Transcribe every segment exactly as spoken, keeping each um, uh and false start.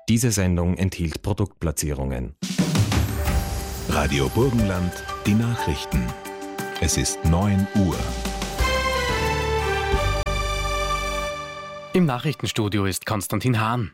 Diese Sendung enthielt Produktplatzierungen. Radio Burgenland, die Nachrichten. Es ist neun Uhr. Im Nachrichtenstudio ist Konstantin Hahn.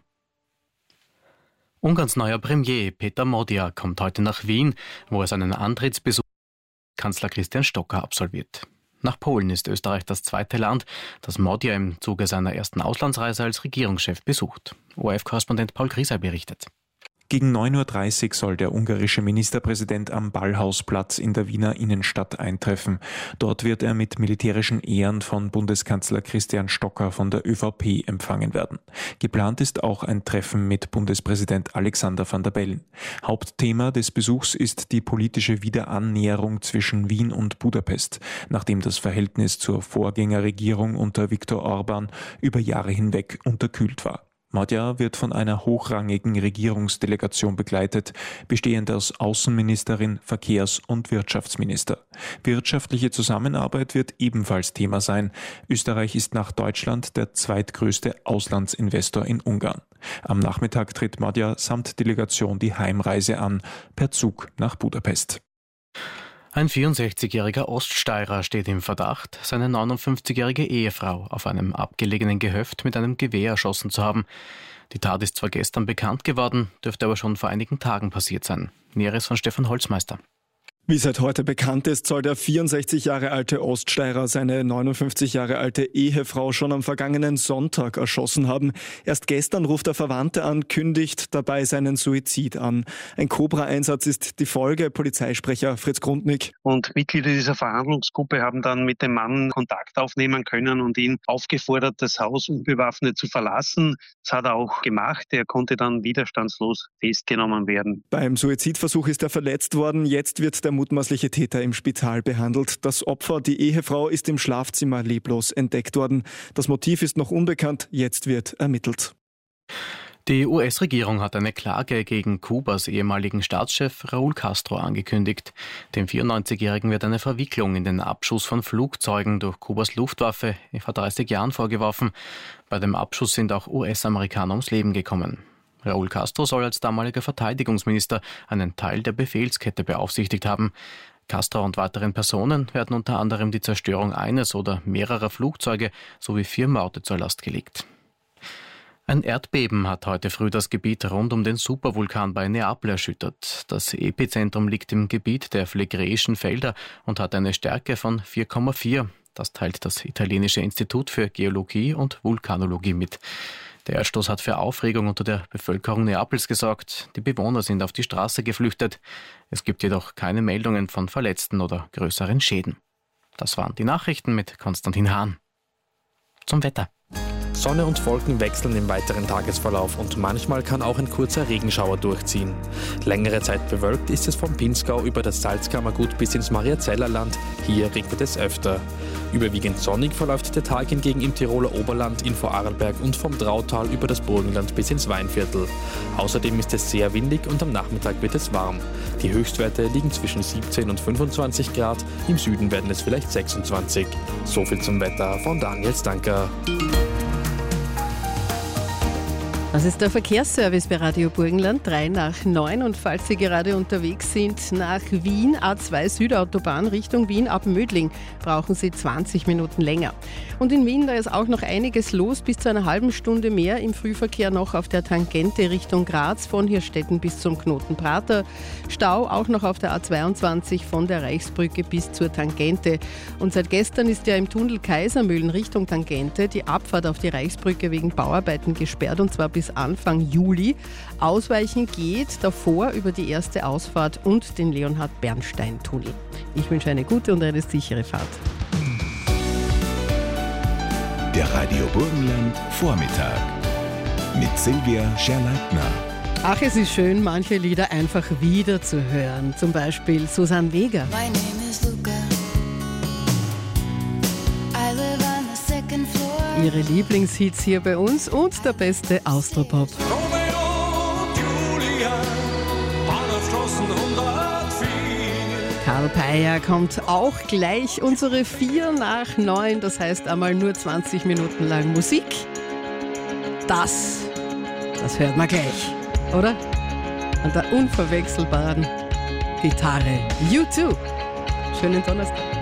Ungarns neuer Premier Peter Magyar kommt heute nach Wien, wo er seinen Antrittsbesuch Kanzler Christian Stocker absolviert. Nach Polen ist Österreich das zweite Land, das Magyar im Zuge seiner ersten Auslandsreise als Regierungschef besucht. O R F-Korrespondent Paul Grieser berichtet. Gegen neun Uhr dreißig soll der ungarische Ministerpräsident am Ballhausplatz in der Wiener Innenstadt eintreffen. Dort wird er mit militärischen Ehren von Bundeskanzler Christian Stocker von der ÖVP empfangen werden. Geplant ist auch ein Treffen mit Bundespräsident Alexander Van der Bellen. Hauptthema des Besuchs ist die politische Wiederannäherung zwischen Wien und Budapest, nachdem das Verhältnis zur Vorgängerregierung unter Viktor Orban über Jahre hinweg unterkühlt war. Magyar wird von einer hochrangigen Regierungsdelegation begleitet, bestehend aus Außenministerin, Verkehrs- und Wirtschaftsminister. Wirtschaftliche Zusammenarbeit wird ebenfalls Thema sein. Österreich ist nach Deutschland der zweitgrößte Auslandsinvestor in Ungarn. Am Nachmittag tritt Magyar samt Delegation die Heimreise an, per Zug nach Budapest. Ein vierundsechzigjähriger Oststeirer steht im Verdacht, seine neunundfünfzigjährige Ehefrau auf einem abgelegenen Gehöft mit einem Gewehr erschossen zu haben. Die Tat ist zwar gestern bekannt geworden, dürfte aber schon vor einigen Tagen passiert sein. Näheres von Stefan Holzmeister. Wie seit heute bekannt ist, soll der vierundsechzig Jahre alte Oststeirer seine neunundfünfzig Jahre alte Ehefrau schon am vergangenen Sonntag erschossen haben. Erst gestern ruft er Verwandte an, kündigt dabei seinen Suizid an. Ein Cobra-Einsatz ist die Folge, Polizeisprecher Fritz Grundnick. Und Mitglieder dieser Verhandlungsgruppe haben dann mit dem Mann Kontakt aufnehmen können und ihn aufgefordert, das Haus unbewaffnet zu verlassen. Das hat er auch gemacht. Er konnte dann widerstandslos festgenommen werden. Beim Suizidversuch ist er verletzt worden. Jetzt wird der mutmaßliche Täter im Spital behandelt. Das Opfer, die Ehefrau, ist im Schlafzimmer leblos entdeckt worden. Das Motiv ist noch unbekannt, jetzt wird ermittelt. Die U S-Regierung hat eine Klage gegen Kubas ehemaligen Staatschef Raúl Castro angekündigt. Dem vierundneunzigjährigen wird eine Verwicklung in den Abschuss von Flugzeugen durch Kubas Luftwaffe vor dreißig Jahren vorgeworfen. Bei dem Abschuss sind auch U S-Amerikaner ums Leben gekommen. Raúl Castro soll als damaliger Verteidigungsminister einen Teil der Befehlskette beaufsichtigt haben. Castro und weiteren Personen werden unter anderem die Zerstörung eines oder mehrerer Flugzeuge sowie vier Morde zur Last gelegt. Ein Erdbeben hat heute früh das Gebiet rund um den Supervulkan bei Neapel erschüttert. Das Epizentrum liegt im Gebiet der Phlegräischen Felder und hat eine Stärke von vier Komma vier. Das teilt das italienische Institut für Geologie und Vulkanologie mit. Der Erdstoß hat für Aufregung unter der Bevölkerung Neapels gesorgt. Die Bewohner sind auf die Straße geflüchtet. Es gibt jedoch keine Meldungen von Verletzten oder größeren Schäden. Das waren die Nachrichten mit Konstantin Hahn. Zum Wetter. Sonne und Wolken wechseln im weiteren Tagesverlauf und manchmal kann auch ein kurzer Regenschauer durchziehen. Längere Zeit bewölkt ist es vom Pinzgau über das Salzkammergut bis ins Mariazellerland. Hier regnet es öfter. Überwiegend sonnig verläuft der Tag hingegen im Tiroler Oberland, in Vorarlberg und vom Drautal über das Burgenland bis ins Weinviertel. Außerdem ist es sehr windig und am Nachmittag wird es warm. Die Höchstwerte liegen zwischen siebzehn und fünfundzwanzig Grad, im Süden werden es vielleicht sechsundzwanzig. So viel zum Wetter von Daniel Stanker. Das ist der Verkehrsservice bei Radio Burgenland, drei nach neun. Und falls Sie gerade unterwegs sind nach Wien, A zwei Südautobahn Richtung Wien ab Mödling, brauchen Sie zwanzig Minuten länger. Und in Wien, da ist auch noch einiges los, bis zu einer halben Stunde mehr im Frühverkehr noch auf der Tangente Richtung Graz, von Hirstetten bis zum Knoten Prater. Stau auch noch auf der A zweiundzwanzig von der Reichsbrücke bis zur Tangente. Und seit gestern ist ja im Tunnel Kaisermühlen Richtung Tangente die Abfahrt auf die Reichsbrücke wegen Bauarbeiten gesperrt, und zwar bis bis Anfang Juli. Ausweichen geht davor über die erste Ausfahrt und den Leonhard-Bernstein-Tunnel. Ich wünsche eine gute und eine sichere Fahrt. Der Radio Burgenland Vormittag mit Silvia Scherleitner. Ach, es ist schön, manche Lieder einfach wieder zu hören. Zum Beispiel Susanne Vega. My name is Luca. I live on the second floor. Ihre Lieblingshits hier bei uns und der beste Austropop. Karl Peyer kommt auch gleich, unsere vier nach neun, das heißt einmal nur zwanzig Minuten lang Musik. Das Das hört man gleich, oder? An der unverwechselbaren Gitarre. U zwei. Schönen Donnerstag.